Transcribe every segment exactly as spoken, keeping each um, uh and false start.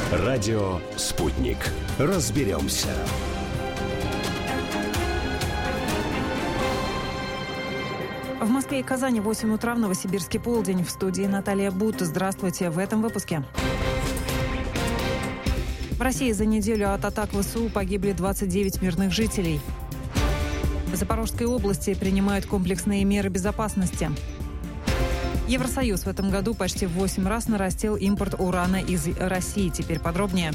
Радио «Спутник». Разберемся. В Москве и Казани восемь утра, в Новосибирске полдень. В студии Наталья Бут. Здравствуйте. В этом выпуске. В России за неделю от атак ВСУ погибли двадцать девять мирных жителей. В Запорожской области принимают комплексные меры безопасности. Евросоюз в этом году почти в восемь раз нарастил импорт урана из России. Теперь подробнее.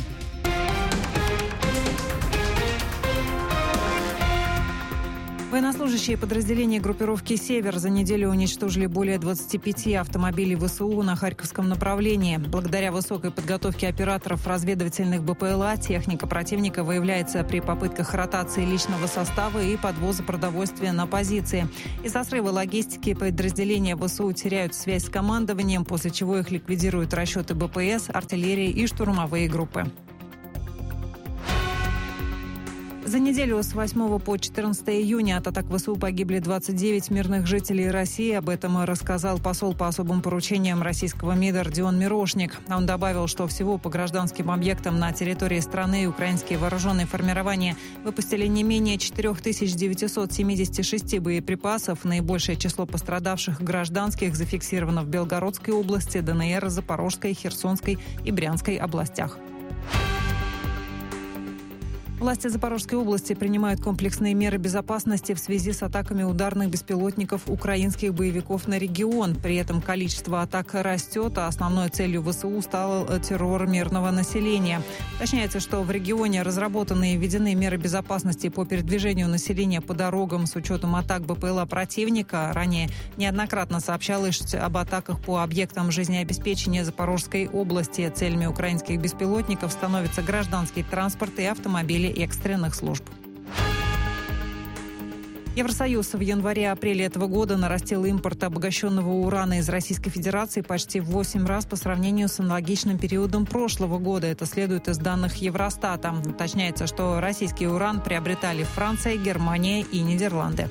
Военнослужащие подразделения группировки «Север» за неделю уничтожили более двадцати пяти автомобилей ВСУ на Харьковском направлении. Благодаря высокой подготовке операторов разведывательных БПЛА техника противника выявляется при попытках ротации личного состава и подвоза продовольствия на позиции. Из-за срыва логистики подразделения ВСУ теряют связь с командованием, после чего их ликвидируют расчеты БПС, артиллерии и штурмовые группы. За неделю с восьмого по четырнадцатое июня от атак ВСУ погибли двадцать девять мирных жителей России. Об этом рассказал посол по особым поручениям российского МИДа Родион Мирошник. Он добавил, что всего по гражданским объектам на территории страны украинские вооруженные формирования выпустили не менее четыре тысячи девятьсот семьдесят шесть боеприпасов. Наибольшее число пострадавших гражданских зафиксировано в Белгородской области, ДНР, Запорожской, Херсонской и Брянской областях. Власти Запорожской области принимают комплексные меры безопасности в связи с атаками ударных беспилотников украинских боевиков на регион. При этом количество атак растет, а основной целью ВСУ стал террор мирного населения. Уточняется, что в регионе разработаны и введены меры безопасности по передвижению населения по дорогам с учетом атак БПЛА противника. Ранее неоднократно сообщалось об атаках по объектам жизнеобеспечения Запорожской области. Целями украинских беспилотников становятся гражданский транспорт и автомобили экстренных служб. Евросоюз в январе-апреле этого года нарастил импорт обогащенного урана из Российской Федерации почти в восемь раз по сравнению с аналогичным периодом прошлого года. Это следует из данных Евростата. Уточняется, что российский уран приобретали Франция, Германия и Нидерланды.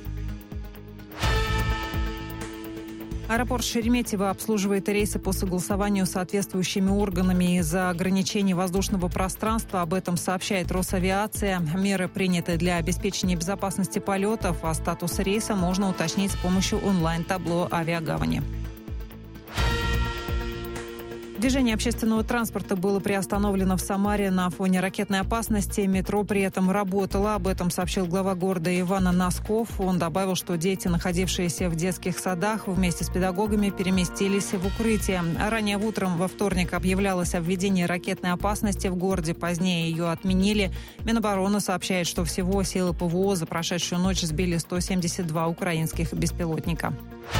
Аэропорт Шереметьево обслуживает рейсы по согласованию с соответствующими органами из-за ограничений воздушного пространства. Об этом сообщает Росавиация. Меры приняты для обеспечения безопасности полетов, а статус рейса можно уточнить с помощью онлайн-табло авиагавани. Движение общественного транспорта было приостановлено в Самаре на фоне ракетной опасности. Метро при этом работало. Об этом сообщил глава города Иван Носков. Он добавил, что дети, находившиеся в детских садах, вместе с педагогами переместились в укрытие. Ранее утром во вторник объявлялось о введении ракетной опасности в городе. Позднее ее отменили. Минобороны сообщает, что всего силы ПВО за прошедшую ночь сбили сто семьдесят два украинских беспилотника.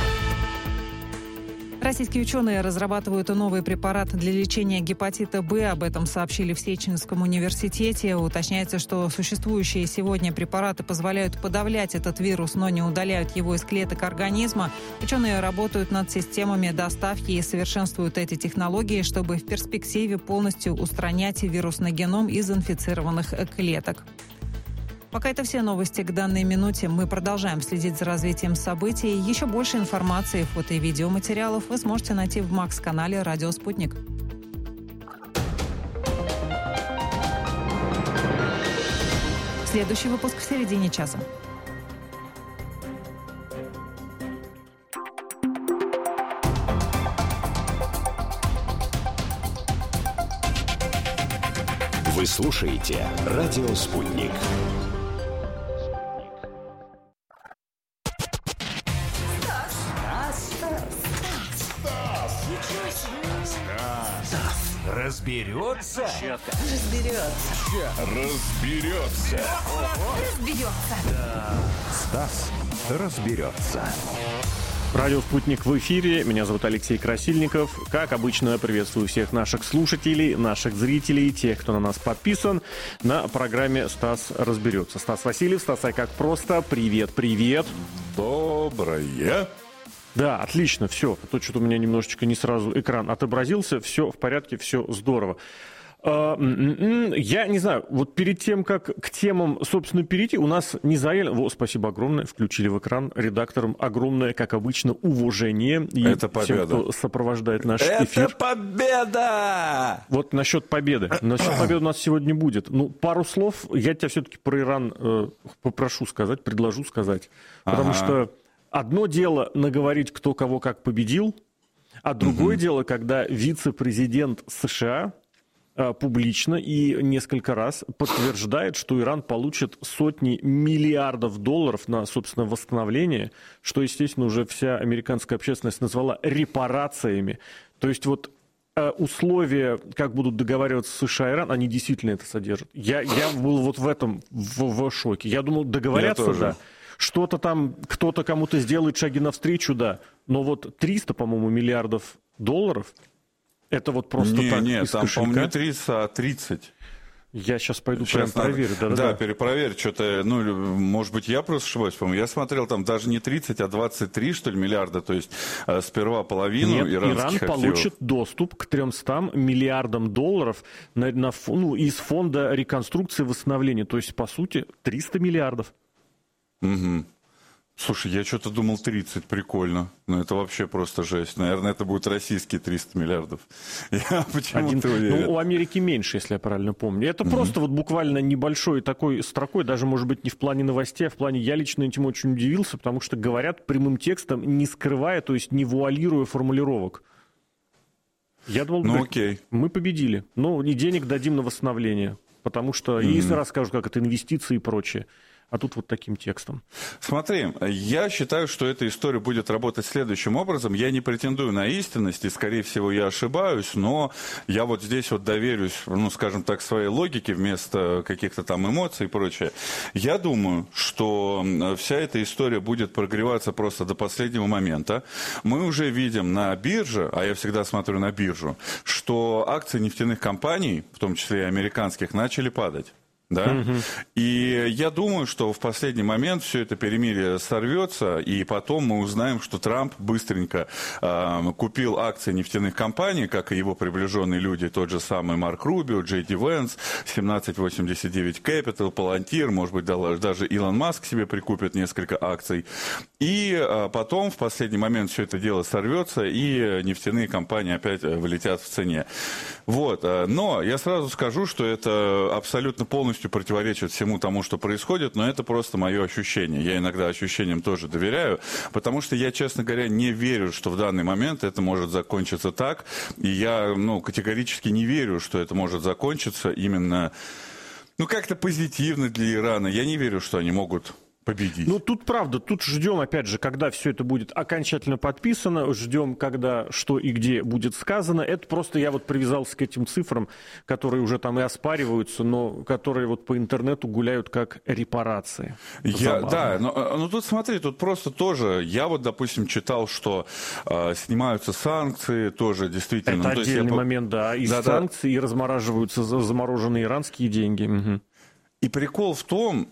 Российские ученые разрабатывают новый препарат для лечения гепатита Б. Об этом сообщили в Сеченском университете. Уточняется, что существующие сегодня препараты позволяют подавлять этот вирус, но не удаляют его из клеток организма. Ученые работают над системами доставки и совершенствуют эти технологии, чтобы в перспективе полностью устранять вирусный геном из инфицированных клеток. Пока это все новости к данной минуте. Мы продолжаем следить за развитием событий. Еще больше информации, фото и видеоматериалов вы сможете найти в Макс-канале «Радио Спутник». Следующий выпуск в середине часа. Вы слушаете «Радио Спутник». Разберется? Разберется. Разберется. Разберется. Да. Стас разберется. Радио «Спутник» в эфире. Меня зовут Алексей Красильников. Как обычно, приветствую всех наших слушателей, наших зрителей, тех, кто на нас подписан на программе «Стас разберется». Стас Васильев, Стас, а как просто. Привет, привет. Доброе. Да, отлично, все. А то что-то у меня немножечко не сразу экран отобразился. Все в порядке, все здорово. Я не знаю, вот перед тем, как к темам, собственно, перейти, у нас не заявлено... Во, спасибо огромное, включили в экран редакторам огромное, как обычно, уважение. И это победа. Всем, кто сопровождает наш это эфир. Это победа! Вот насчет победы. Насчет победы у нас сегодня будет. Ну, пару слов я тебя все-таки про Иран э, попрошу сказать, предложу сказать. Потому ага. что одно дело наговорить, кто кого как победил, а другое угу. дело, когда вице-президент США... публично и несколько раз подтверждает, что Иран получит сотни миллиардов долларов на, собственно, восстановление, что, естественно, уже вся американская общественность назвала репарациями. То есть вот условия, как будут договариваться США и Иран, они действительно это содержат. Я, я был вот в этом в, в шоке. Я думал, договорятся, да. Что-то там, кто-то кому-то сделает шаги навстречу, да. Но вот триста, по-моему, миллиардов долларов... Это вот просто не, так нет, из там, кошелька? по-моему, не тридцать, а тридцать. Я сейчас пойду сейчас прям проверю. Да, да, да, да. перепроверь. Что-то, ну, может быть, я просто ошибаюсь, по-моему. Я смотрел, там даже не тридцать, а двадцать три, что ли, миллиарда. То есть э, сперва половину Нет, иранских Иран активов. получит доступ к тремстам миллиардам долларов на, на, ну, из фонда реконструкции и восстановления. То есть, по сути, триста миллиардов. Угу. Слушай, я что-то думал тридцать, прикольно. Но это вообще просто жесть. Наверное, это будут российские триста миллиардов. Я почему-то уверен. Ну, у Америки меньше, если я правильно помню. Это mm-hmm. просто вот буквально небольшой такой строкой, даже, может быть, не в плане новостей, а в плане... Я лично этим очень удивился, потому что говорят прямым текстом, не скрывая, то есть не вуалируя формулировок. Я думал, ну, говорит, окей. мы победили. Ну, и денег дадим на восстановление. Потому что, mm-hmm. если расскажут, как это инвестиции и прочее. А тут вот таким текстом. Смотри, я считаю, что эта история будет работать следующим образом. Я не претендую на истинность, и, скорее всего, я ошибаюсь, но я вот здесь вот доверюсь, ну, скажем так, своей логике вместо каких-то там эмоций и прочее. Я думаю, что вся эта история будет прогреваться просто до последнего момента. Мы уже видим на бирже, а я всегда смотрю на биржу, что акции нефтяных компаний, в том числе и американских, начали падать. Да? Угу. И я думаю, что в последний момент все это перемирие сорвется, и потом мы узнаем, что Трамп быстренько э, купил акции нефтяных компаний, как и его приближенные люди, тот же самый Марк Рубио, Джей Ди Венс, семнадцать восемьдесят девять Capital, Palantir, может быть, даже Илон Маск себе прикупит несколько акций. И э, потом в последний момент все это дело сорвется, и нефтяные компании опять вылетят в цене. Вот. Но я сразу скажу, что это абсолютно полностью противоречит всему тому, что происходит, но это просто мое ощущение. Я иногда ощущениям тоже доверяю, потому что я, честно говоря, не верю, что в данный момент это может закончиться так, и я, ну, категорически не верю, что это может закончиться именно, ну, как-то позитивно для Ирана. Я не верю, что они могут победить. Ну, тут правда, тут ждем, опять же, когда все это будет окончательно подписано, ждем, когда что и где будет сказано. Это просто я вот привязался к этим цифрам, которые уже там и оспариваются, но которые вот по интернету гуляют как репарации. Я, да, но, но тут смотри, тут просто тоже, я вот, допустим, читал, что э, снимаются санкции, тоже действительно. Это ну, отдельный я... момент, да, из да, санкций, да. И размораживаются замороженные иранские деньги. Угу. И прикол в том,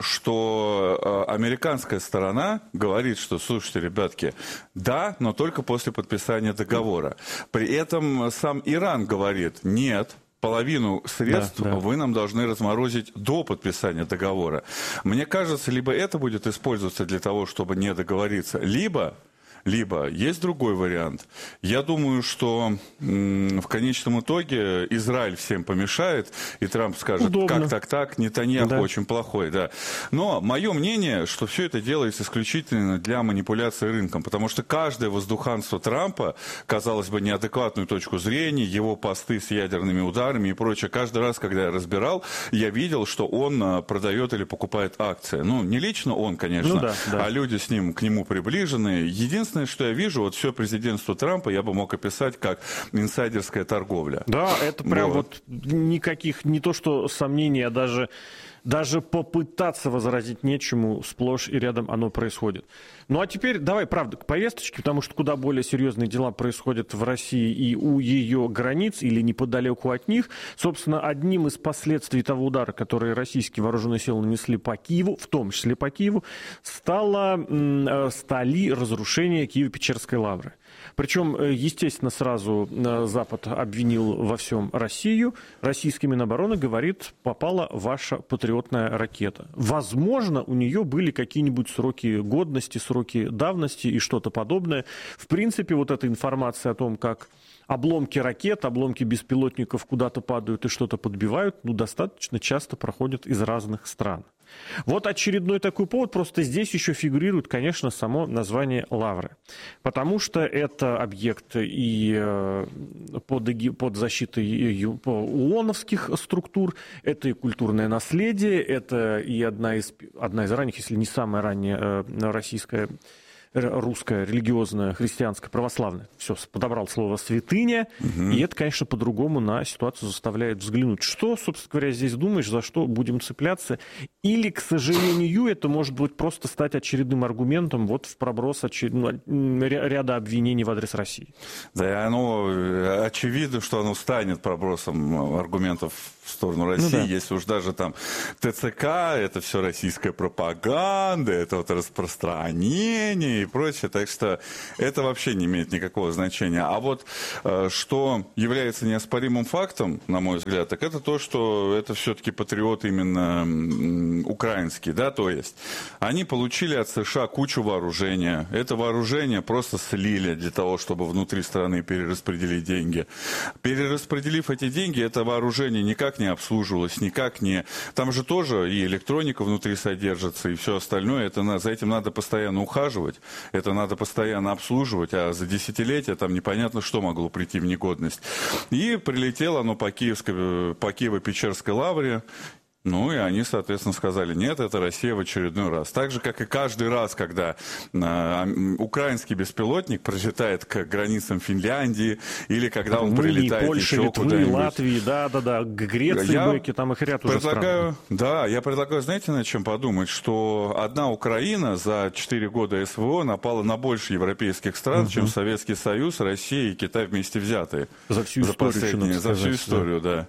что э, американская сторона говорит, что, слушайте, ребятки, да, но только после подписания договора. При этом сам Иран говорит, нет, половину средств да, да. вы нам должны разморозить до подписания договора. Мне кажется, либо это будет использоваться для того, чтобы не договориться, либо... Либо есть другой вариант. Я думаю, что м, в конечном итоге Израиль всем помешает, и Трамп скажет, Удобно. как так-так, Нетаньяху да. очень плохой. Да. Но мое мнение, что все это делается исключительно для манипуляции рынком, потому что каждое воздуханство Трампа, казалось бы, неадекватную точку зрения, его посты с ядерными ударами и прочее, каждый раз, когда я разбирал, я видел, что он продает или покупает акции. Ну, не лично он, конечно, ну, да, да. а люди с ним, к нему приближенные. Единственное, Единственное, что я вижу, вот все президентство Трампа я бы мог описать как инсайдерская торговля. Да, это прям вот, вот никаких, не то что сомнений, а даже, даже попытаться возразить нечему, сплошь и рядом оно происходит. Ну а теперь давай, правда, к повесточке, потому что куда более серьезные дела происходят в России и у ее границ, или неподалеку от них. Собственно, одним из последствий того удара, который российские вооруженные силы нанесли по Киеву, в том числе по Киеву, стало, стали разрушение Киево-Печерской лавры. Причем, естественно, сразу Запад обвинил во всем Россию. Российский Минобороны говорит, попала ваша патриотная ракета. Возможно, у нее были какие-нибудь сроки годности, сроки давности и что-то подобное. В принципе, вот эта информация о том, как обломки ракет, обломки беспилотников куда-то падают и что-то подбивают, ну, достаточно часто проходят из разных стран. Вот очередной такой повод, просто здесь еще фигурирует, конечно, само название «Лавры». Потому что это объект и под, под защитой ООНовских структур, это и культурное наследие, это и одна из, одна из ранних, если не самая ранняя российская, русская, религиозная, христианская, православная. Все, подобрал слово «святыня». Угу. И это, конечно, по-другому на ситуацию заставляет взглянуть. Что, собственно говоря, здесь думаешь, за что будем цепляться? Или, к сожалению, это может быть просто стать очередным аргументом вот в проброс очер... ряда обвинений в адрес России? Да, и оно очевидно, что оно станет пробросом аргументов в сторону России, ну, да. Если уж даже там ТЦК, это все российская пропаганда, это вот распространение и прочее, так что это вообще не имеет никакого значения. А вот что является неоспоримым фактом, на мой взгляд, так это то, что это все-таки патриоты именно украинские, да, то есть они получили от США кучу вооружения, это вооружение просто слили для того, чтобы внутри страны перераспределить деньги. Перераспределив эти деньги, это вооружение никак не обслуживалось, никак не... Там же тоже и электроника внутри содержится, и все остальное, это, за этим надо постоянно ухаживать, это надо постоянно обслуживать, а за десятилетия там непонятно, что могло прийти в негодность. И прилетело оно по Киевской, по Киево-Печерской лавре. Ну, и они, соответственно, сказали, нет, это Россия в очередной раз. Так же, как и каждый раз, когда э, украинский беспилотник прилетает к границам Финляндии, или когда он Румынии, прилетает Польши, еще Литвы, куда-нибудь. Латвии, да-да-да, к Греции, я Бэки, там их ряд уже стран. Да, я предлагаю, знаете, над чем подумать, что одна Украина за четыре года СВО напала на больше европейских стран, угу. чем Советский Союз, Россия и Китай вместе взятые. За всю за историю, последние, за всю историю, да. да.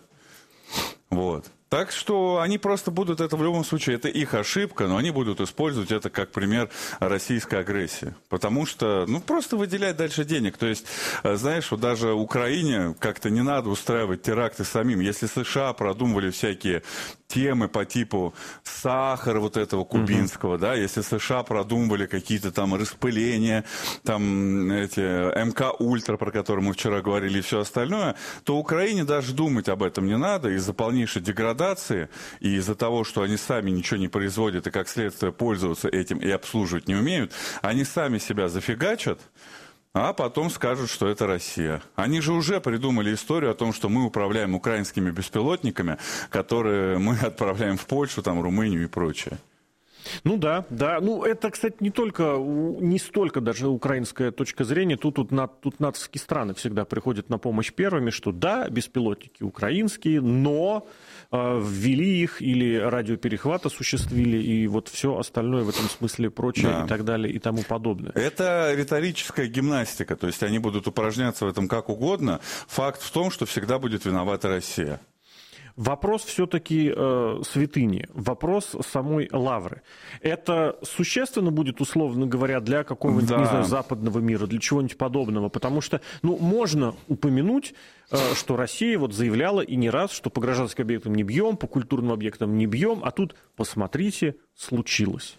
Вот. Так что они просто будут это в любом случае, это их ошибка, но они будут использовать это как пример российской агрессии. Потому что, ну, просто выделять дальше денег. То есть, знаешь, вот даже Украине как-то не надо устраивать теракты самим. Если США продумывали всякие темы по типу сахара вот этого кубинского, mm-hmm. да, если США продумывали какие-то там распыления, там эти МК-Ультра, про которые мы вчера говорили, и все остальное, то Украине даже думать об этом не надо из-за полнейшей деградации и из-за того, что они сами ничего не производят и как следствие пользоваться этим и обслуживать не умеют, они сами себя зафигачат, а потом скажут, что это Россия. Они же уже придумали историю о том, что мы управляем украинскими беспилотниками, которые мы отправляем в Польшу, там, Румынию и прочее. Ну да, да. Ну это, кстати, не только, не столько даже украинская точка зрения. Тут, тут, тут натовские страны всегда приходят на помощь первыми, что да, беспилотники украинские, но э, ввели их или радиоперехват осуществили, и вот все остальное в этом смысле прочее, да. и так далее, и тому подобное. Это риторическая гимнастика, то есть они будут упражняться в этом как угодно. Факт в том, что всегда будет виновата Россия. Вопрос все-таки э, святыни, вопрос самой лавры. Это существенно будет, условно говоря, для какого-нибудь, да. не знаю, западного мира, для чего-нибудь подобного? Потому что, ну, можно упомянуть, э, что Россия вот заявляла и не раз, что по гражданским объектам не бьем, по культурным объектам не бьем, а тут, посмотрите, случилось.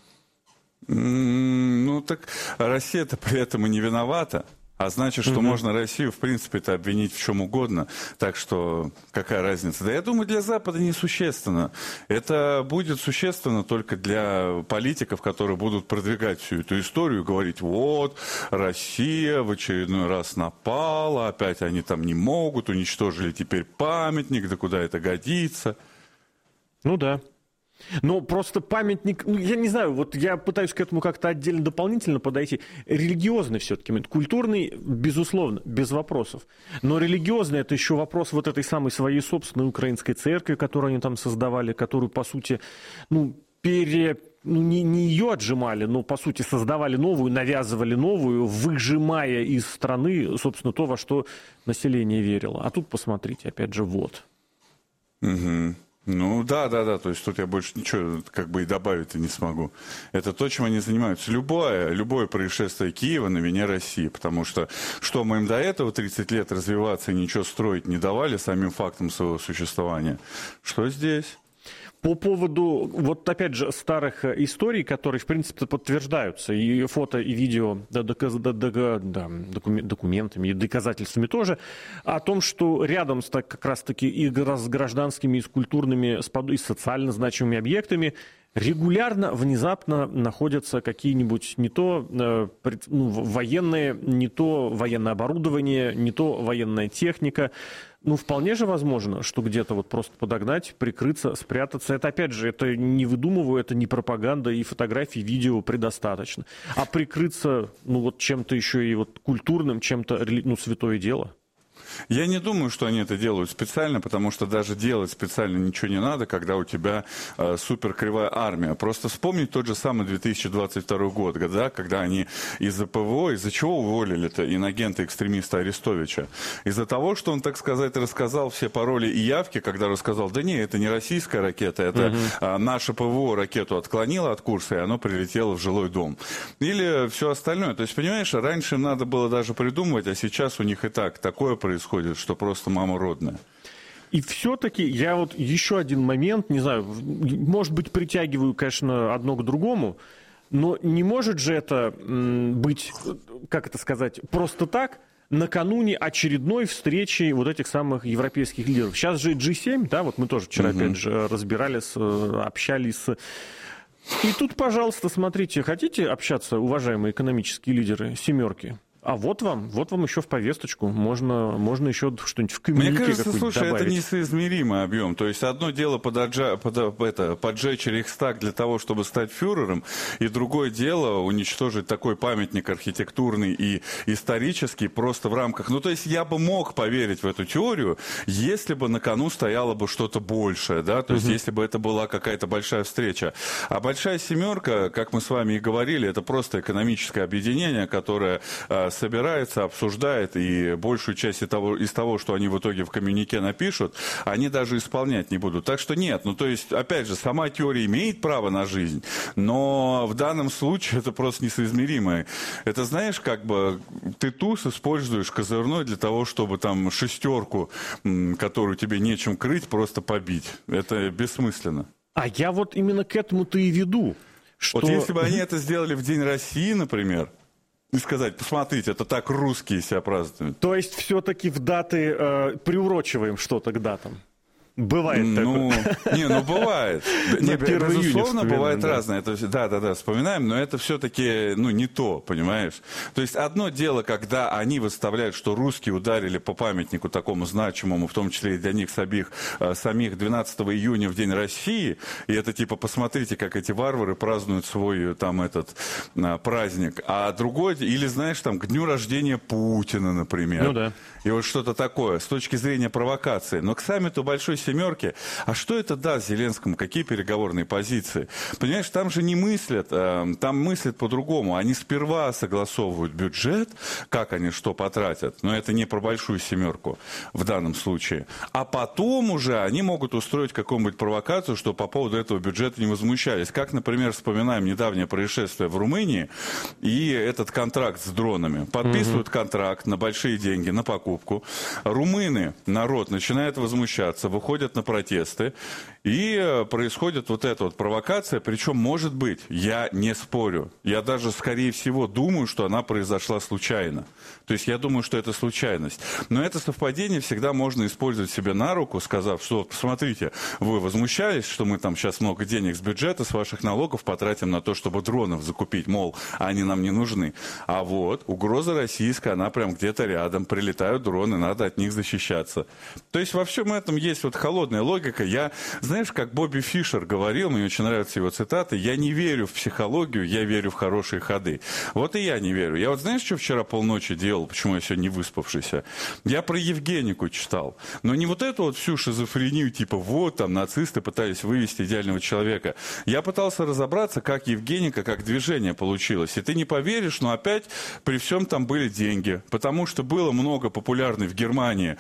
Mm, ну, так Россия-то при этом и не виновата. А значит, что mm-hmm. можно Россию, в принципе-то, обвинить в чем угодно. Так что какая разница? Да я думаю, для Запада несущественно. Это будет существенно только для политиков, которые будут продвигать всю эту историю, говорить, вот, Россия в очередной раз напала, опять они там не могут, уничтожили теперь памятник, да куда это годится. Ну да. Но просто памятник, ну, я не знаю, вот я пытаюсь к этому как-то отдельно дополнительно подойти. Религиозный все-таки, культурный, безусловно, без вопросов. Но религиозный — это еще вопрос вот этой самой своей собственной украинской церкви, которую они там создавали, которую, по сути, ну, пере... Ну, не, не ее отжимали, но, по сути, создавали новую, навязывали новую, выжимая из страны, собственно, то, во что население верило. А тут, посмотрите, опять же, вот. Угу. Ну, да, да, да, то есть тут я больше ничего как бы и добавить-то не смогу. Это то, чем они занимаются. Любое, любое происшествие Киева на вине России, потому что что мы им до этого тридцать лет развиваться и ничего строить не давали самим фактом своего существования, что здесь? По поводу, вот опять же, старых историй, которые, в принципе, подтверждаются, и фото, и видео да, доказ, да, да, да, документами, и доказательствами тоже, о том, что рядом с так, как раз-таки и с гражданскими, и с культурными, и с социально значимыми объектами регулярно, внезапно находятся какие-нибудь не то э, ну, военные, не то военное оборудование, не то военная техника. Ну, вполне же возможно, что где-то вот просто подогнать, прикрыться, спрятаться. Это, опять же, это не выдумываю, это не пропаганда, и фотографий, видео предостаточно. А прикрыться, ну, вот чем-то еще и вот культурным, чем-то, ну, святое дело. Я не думаю, что они это делают специально, потому что даже делать специально ничего не надо, когда у тебя э, суперкривая армия. Просто вспомнить тот же самый две тысячи двадцать второй год, да, когда они из-за ПВО, из-за чего уволили-то инагента-экстремиста Арестовича? Из-за того, что он, так сказать, рассказал все пароли и явки, когда рассказал, да не, это не российская ракета, это угу. э, наша ПВО ракету отклонила от курса, и оно прилетело в жилой дом. Или все остальное. То есть, понимаешь, раньше им надо было даже придумывать, а сейчас у них и так такое происходит. Происходит, что просто мама родная. И все-таки я вот еще один момент, не знаю, может быть, притягиваю, конечно, одно к другому, но не может же это быть, как это сказать, просто так, накануне очередной встречи вот этих самых европейских лидеров. Сейчас же джи семь, да, вот мы тоже вчера, угу. опять же, разбирались, общались. И тут, пожалуйста, смотрите, хотите общаться, уважаемые экономические лидеры семерки? А вот вам, вот вам еще в повесточку. Можно, можно еще что-нибудь в коммюнике. Мне кажется, слушай, добавить. Это несоизмеримый объем. То есть одно дело поджа, под, это, поджечь Рейхстаг для того, чтобы стать фюрером, и другое дело уничтожить такой памятник архитектурный и исторический просто в рамках... Ну, то есть я бы мог поверить в эту теорию, если бы на кону стояло бы что-то большее, да, то есть угу. если бы это была какая-то большая встреча. А большая семерка, как мы с вами и говорили, это просто экономическое объединение, которое... собирается, обсуждает, и большую часть из того, из того, что они в итоге в коммюнике напишут, они даже исполнять не будут. Так что нет, ну то есть, опять же, сама теория имеет право на жизнь, но в данном случае это просто несоизмеримое. Это, знаешь, как бы ты туз используешь козырной для того, чтобы там шестерку, которую тебе нечем крыть, просто побить. Это бессмысленно. А я вот именно к этому-то и веду. Что... Вот если бы они это сделали в День России, например, и сказать, посмотрите, это так русские себя празднуют. То есть все-таки в даты э, приурочиваем что-то к датам? Бывает ну, такое. Не, ну бывает. Не, безусловно, бывает да. разное. Это, да, да, да, вспоминаем, но это все-таки ну, не то, понимаешь? То есть одно дело, когда они выставляют, что русские ударили по памятнику такому значимому, в том числе и для них самих, самих двенадцатого июня в День России, и это типа, посмотрите, как эти варвары празднуют свой там этот праздник. А другое, или знаешь, там, к дню рождения Путина, например. Ну да. И вот что-то такое, с точки зрения провокации. Но к саммиту Большой Семерки, а что это даст Зеленскому? Какие переговорные позиции? Понимаешь, там же не мыслят, э, там мыслят по-другому. Они сперва согласовывают бюджет, как они что потратят, но это не про Большую Семерку в данном случае. А потом уже они могут устроить какую-нибудь провокацию, что по поводу этого бюджета не возмущались. Как, например, вспоминаем недавнее происшествие в Румынии и этот контракт с дронами. Подписывают mm-hmm. контракт на большие деньги, на покупку. Румыны, народ, начинает возмущаться, выходят на протесты, и происходит вот эта вот провокация, причем, может быть, я не спорю, я даже, скорее всего, думаю, что она произошла случайно. То есть я думаю, что это случайность. Но это совпадение всегда можно использовать себе на руку, сказав, что, посмотрите, вы возмущались, что мы там сейчас много денег с бюджета, с ваших налогов потратим на то, чтобы дронов закупить, мол, они нам не нужны. А вот угроза российская, она прям где-то рядом, прилетают дроны, надо от них защищаться. То есть во всем этом есть вот холодная логика. Я, знаешь, как Бобби Фишер говорил, мне очень нравятся его цитаты, я не верю в психологию, я верю в хорошие ходы. Вот и я не верю. Я вот знаешь, что вчера полночи делал, почему я сегодня не выспавшийся? Я про Евгенику читал. Но не вот эту вот всю шизофрению, типа вот там нацисты пытались вывести идеального человека. Я пытался разобраться, как Евгеника, как движение получилось. И ты не поверишь, но опять при всем там были деньги. Потому что было много популярных популярной в Германии,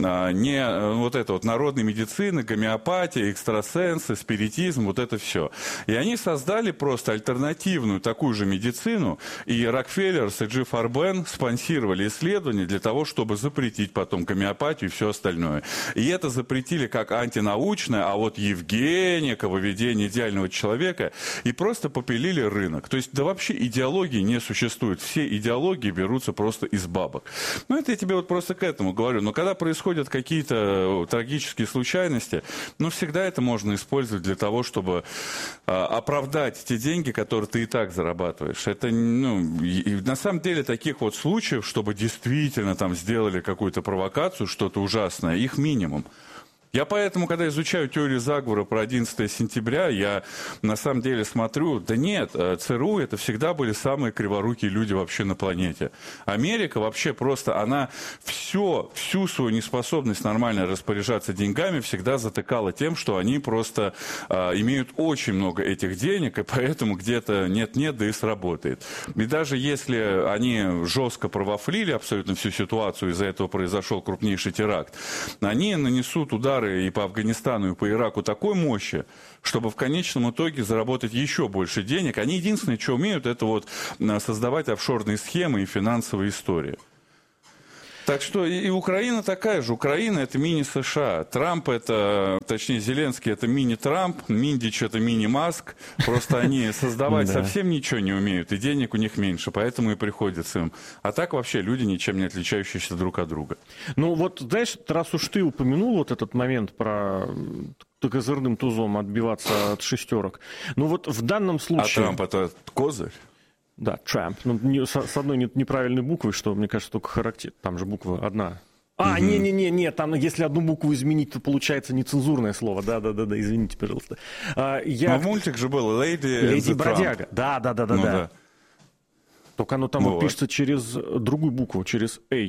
не вот это вот народной медицины, гомеопатия, экстрасенсы, спиритизм, вот это все. И они создали просто альтернативную такую же медицину, и Рокфеллер с Джи Фарбен спонсировали исследования для того, чтобы запретить потом гомеопатию и все остальное. И это запретили как антинаучное, а вот Евгеника, выведение идеального человека, и просто попилили рынок. То есть, да вообще идеологии не существует. Все идеологии берутся просто из бабок. Ну, это я тебе вот просто к этому говорю. Но когда происходят какие-то трагические случайности, ну, всегда это можно использовать для того, чтобы а, оправдать те деньги, которые ты и так зарабатываешь. Это, ну, и, на самом деле, таких вот случаев, чтобы действительно там сделали какую-то провокацию, что-то ужасное, их минимум. Я поэтому, когда изучаю теорию заговора про одиннадцатое сентября, я на самом деле смотрю, да нет, ЦРУ это всегда были самые криворукие люди вообще на планете. Америка вообще просто, она все, всю свою неспособность нормально распоряжаться деньгами всегда затыкала тем, что они просто а, имеют очень много этих денег, и поэтому где-то нет-нет, да и сработает. И даже если они жестко провафлили абсолютно всю ситуацию, из-за этого произошел крупнейший теракт, они нанесут удары и по Афганистану, и по Ираку такой мощи, чтобы в конечном итоге заработать еще больше денег. Они единственное, что умеют, это вот создавать офшорные схемы и финансовые истории. Так что и Украина такая же. Украина – это мини-США. Трамп – это, точнее, Зеленский – это мини-Трамп, Миндич – это мини-Маск. Просто они создавать совсем ничего не умеют, и денег у них меньше, поэтому и приходится им. А так вообще люди ничем не отличающиеся друг от друга. Ну вот, знаешь, раз уж ты упомянул вот этот момент про козырным тузом отбиваться от шестерок, ну вот в данном случае... А Трамп – это козырь? Да, Трамп. Ну, не, с, с одной неправильной буквой, что, мне кажется, только характерно. Там же буква одна. А, не-не-не, там, если одну букву изменить, то получается нецензурное слово. Да-да-да, извините, пожалуйста. А, я... Но мультик же был «Леди Леди Бродяга. Да-да-да-да. Ну, да. да. Только оно там вот. вот пишется через другую букву, через «A».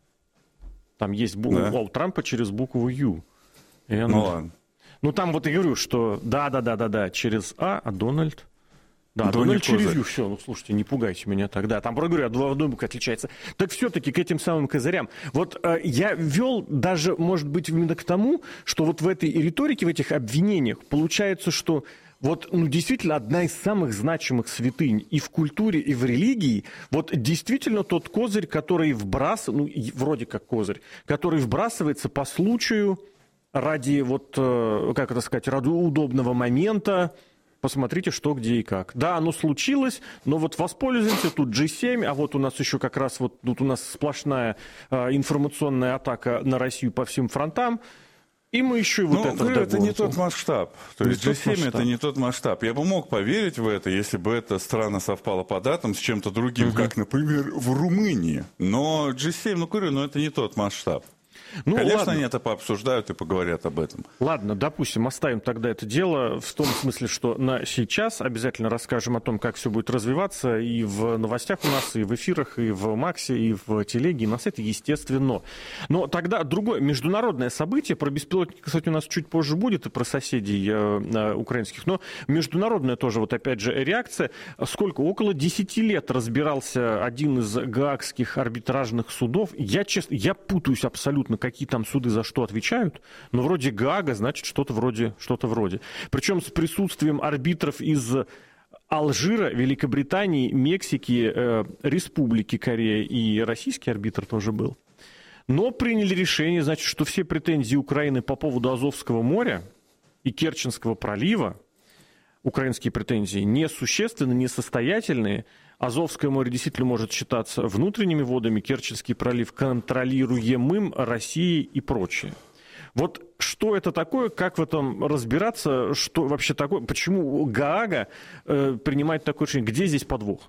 Там есть буква... Да. О, у Трампа через букву «Ю». И оно... Ну ладно. Ну там вот я говорю, что да-да-да-да-да, через «А», а Дональд... Да, да Дональд через «Ю», все, ну слушайте, не пугайте меня тогда. Там, про говорю, одна буква отличается. Так все-таки к этим самым козырям. Вот э, я вел даже, может быть, именно к тому, что вот в этой риторике, в этих обвинениях получается, что вот, ну, действительно, одна из самых значимых святынь и в культуре, и в религии, вот действительно тот козырь, который вбрасывается, ну, вроде как козырь, который вбрасывается по случаю ради, вот, э, как это сказать, ради удобного момента. Посмотрите, что, где и как. Да, оно случилось, но вот воспользуемся, тут джи семь, а вот у нас еще как раз вот тут у нас сплошная э, информационная атака на Россию по всем фронтам, и мы еще и вот ну, это говорю, это не тот масштаб. То есть джи семь это не тот масштаб. Я бы мог поверить в это, если бы это странно совпало по датам с чем-то другим, угу. как, например, в Румынии. Но джи семь, ну, говорю, ну, это не тот масштаб. Ну, конечно, ладно. Они это пообсуждают и поговорят об этом. Ладно, допустим, оставим тогда это дело в том смысле, что на сейчас обязательно расскажем о том, как все будет развиваться и в новостях у нас, и в эфирах, и в Максе, и в телеге, и на сайте, естественно. Но тогда другое международное событие, про беспилотники, кстати, у нас чуть позже будет, и про соседей э, украинских, но международная тоже, вот опять же, реакция. Сколько? Около десяти лет разбирался один из гаагских арбитражных судов. Я, честно, я путаюсь абсолютно, какие там суды за что отвечают, но вроде Гаага, значит, что-то вроде, что-то вроде. Причем с присутствием арбитров из Алжира, Великобритании, Мексики, э, Республики Корея и российский арбитр тоже был. Но приняли решение, значит, что все претензии Украины по поводу Азовского моря и Керченского пролива, украинские претензии, несущественны, несостоятельные. Азовское море действительно может считаться внутренними водами, Керченский пролив контролируемым Россией и прочее. Вот что это такое, как в этом разбираться, что вообще такое, почему Гаага э, принимает такое решение, где здесь подвох?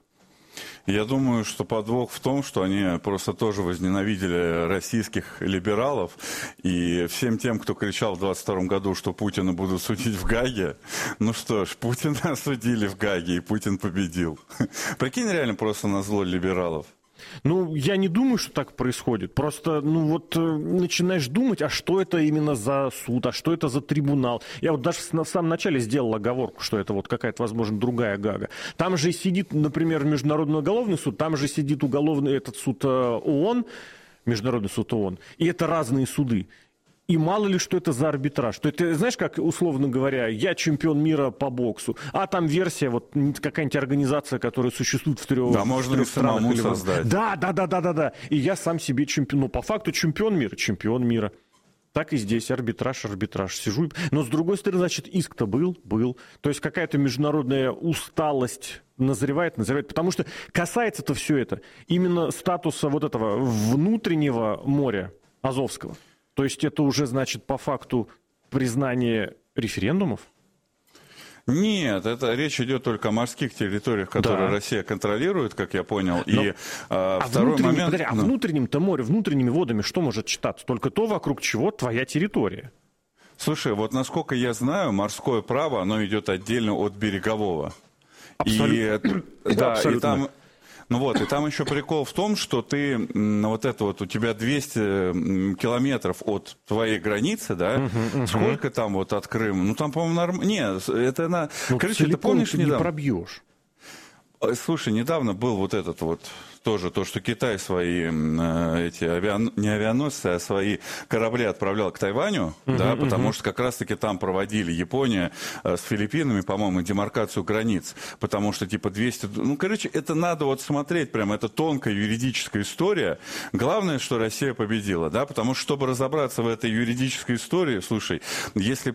Я думаю, что подвох в том, что они просто тоже возненавидели российских либералов, и всем тем, кто кричал в двадцать втором году, что Путина будут судить в Гааге, ну что ж, Путина осудили в Гааге, и Путин победил. Прикинь, реально просто назло либералов. Ну, я не думаю, что так происходит. Просто, ну вот, начинаешь думать, а что это именно за суд, а что это за трибунал. Я вот даже в самом начале сделал оговорку, что это вот какая-то, возможно, другая Гаага. Там же сидит, например, Международный уголовный суд, там же сидит уголовный этот суд ООН, Международный суд ООН. И это разные суды. И мало ли, что это за арбитраж. То есть, знаешь, как, условно говоря, я чемпион мира по боксу, а там версия, вот какая-нибудь организация, которая существует в трех, да, можно в трех странах. самому или создать. Да, да, да, да, да, да. И я сам себе чемпион. Ну, по факту чемпион мира, чемпион мира. Так и здесь арбитраж, арбитраж. Сижу. Но, с другой стороны, значит, иск-то был, был. То есть, какая-то международная усталость назревает, назревает. Потому что касается-то все это именно статуса вот этого внутреннего моря Азовского. То есть это уже, значит, по факту признание референдумов? Нет, это речь идет только о морских территориях, которые да. Россия контролирует, как я понял. Но, и а, а второй момент... Подожди, ну, а внутреннем-то море, внутренними водами что может читаться? Только то, вокруг чего твоя территория. Слушай, вот насколько я знаю, морское право, оно идет отдельно от берегового. Абсолютно. И, да, и там... Ну вот, и там еще прикол в том, что ты, вот это вот, у тебя двести километров от твоей границы, да, uh-huh, uh-huh. сколько там вот от Крыма? Ну там, по-моему, нормально. Нет, это на... Ну, короче, ты помнишь, ты недавно... не пробьешь. Слушай, недавно был вот этот вот, тоже то, что Китай свои э, эти авиан... не авианосцы, а свои корабли отправлял к Тайваню, uh-huh, да, потому uh-huh. что как раз-таки там проводили Япония э, с Филиппинами, по-моему, демаркацию границ, потому что типа двести... Ну, короче, это надо вот смотреть прямо, это тонкая юридическая история. Главное, что Россия победила, да, потому что, чтобы разобраться в этой юридической истории, слушай, если